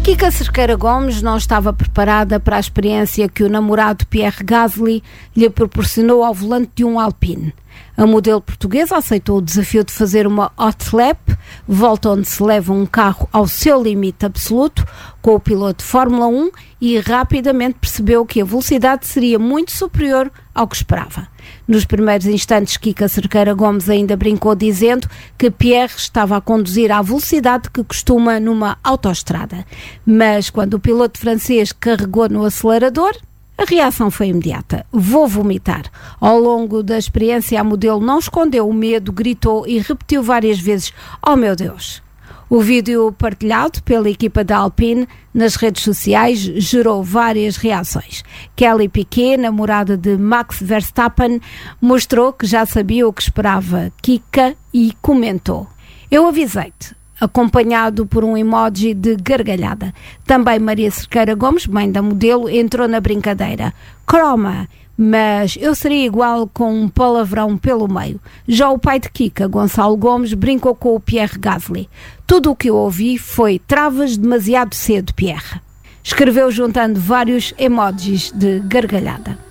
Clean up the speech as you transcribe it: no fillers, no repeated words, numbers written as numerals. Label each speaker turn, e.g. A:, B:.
A: Kika Cerqueira Gomes não estava preparada para a experiência que o namorado Pierre Gasly lhe proporcionou ao volante de um Alpine. A modelo portuguesa aceitou o desafio de fazer uma hot lap, volta onde se leva um carro ao seu limite absoluto, com o piloto de Fórmula 1, e rapidamente percebeu que a velocidade seria muito superior ao que esperava. Nos primeiros instantes, Kika Cerqueira Gomes ainda brincou dizendo que Pierre estava a conduzir à velocidade que costuma numa autoestrada. Mas quando o piloto francês carregou no acelerador, a reação foi imediata. Vou vomitar. Ao longo da experiência, a modelo não escondeu o medo, gritou e repetiu várias vezes: "Oh meu Deus!". O vídeo partilhado pela equipa da Alpine nas redes sociais gerou várias reações. Kelly Piquet, namorada de Max Verstappen, mostrou que já sabia o que esperava Kika e comentou: "Eu avisei-te", acompanhado por um emoji de gargalhada. Também Maria Cerqueira Gomes, mãe da modelo, entrou na brincadeira: "Croma, mas eu seria igual com um palavrão pelo meio". Já o pai de Kika, Gonçalo Gomes, brincou com o Pierre Gasly: "Tudo o que eu ouvi foi travas demasiado cedo, Pierre", escreveu juntando vários emojis de gargalhada.